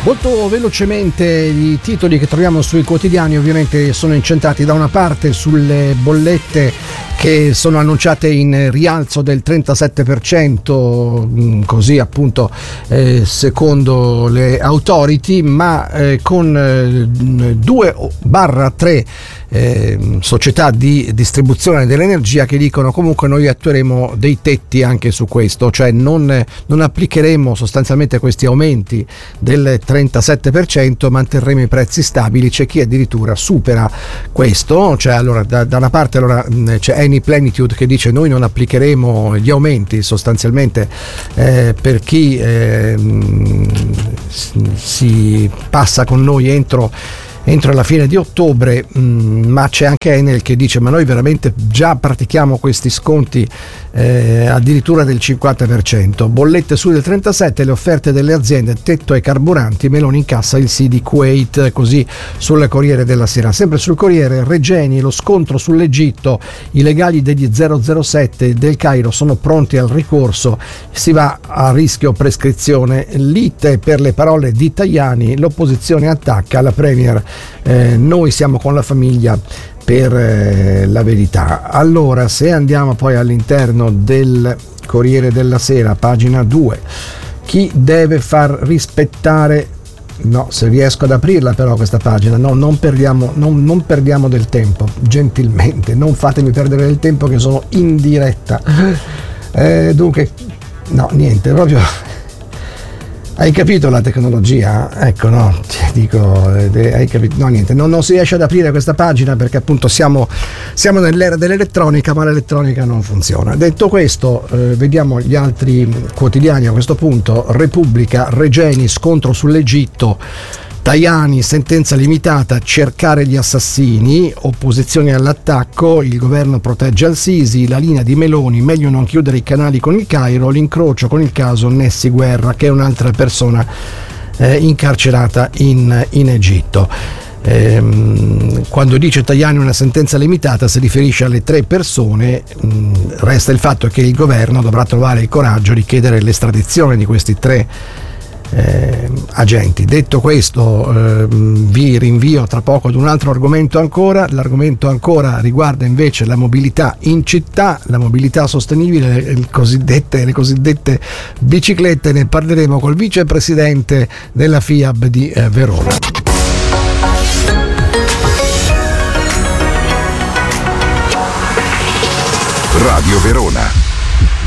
Molto velocemente i titoli che troviamo sui quotidiani ovviamente sono incentrati da una parte sulle bollette che sono annunciate in rialzo del 37%, così appunto secondo le authority, ma con 2/3 società di distribuzione dell'energia che dicono comunque noi attueremo dei tetti anche su questo, cioè non applicheremo sostanzialmente questi aumenti del 37%, manterremo i prezzi stabili. C'è chi addirittura supera questo, cioè allora da una parte allora c'è Eni Plenitude che dice noi non applicheremo gli aumenti sostanzialmente per chi si passa con noi entro la fine di ottobre, ma c'è anche Enel che dice ma noi veramente già pratichiamo questi sconti addirittura del 50%. Bollette su del 37%, le offerte delle aziende, tetto ai carburanti, Meloni incassa il sì di Kuwait, così sul Corriere della Sera. Sempre sul Corriere, Regeni, lo scontro sull'Egitto, i legali degli 007 del Cairo sono pronti al ricorso, si va a rischio prescrizione, lite per le parole di Tajani, l'opposizione attacca la Premier, noi siamo con la famiglia per la verità. Allora, se andiamo poi all'interno del Corriere della Sera, pagina 2, chi deve far rispettare, no, se riesco ad aprirla però questa pagina, no, non perdiamo del tempo, gentilmente, non fatemi perdere il tempo che sono in diretta. Dunque, no, niente, proprio. Hai capito la tecnologia? Ecco, no, dico, hai capito? No, niente, non si riesce ad aprire questa pagina perché appunto siamo nell'era dell'elettronica, ma l'elettronica non funziona. Detto questo, vediamo gli altri quotidiani a questo punto. Repubblica, Regeni, scontro sull'Egitto. Tajani, sentenza limitata, cercare gli assassini, opposizione all'attacco, il governo protegge al-Sisi, la linea di Meloni, meglio non chiudere i canali con il Cairo, l'incrocio con il caso Nessi Guerra, che è un'altra persona incarcerata in Egitto. Quando dice Tajani una sentenza limitata si riferisce alle 3 persone, resta il fatto che il governo dovrà trovare il coraggio di chiedere l'estradizione di questi 3 agenti. Detto questo, vi rinvio tra poco ad un altro argomento ancora. L'argomento ancora riguarda invece la mobilità in città, la mobilità sostenibile, le cosiddette biciclette. Ne parleremo col vicepresidente della FIAB di Verona. Radio Verona.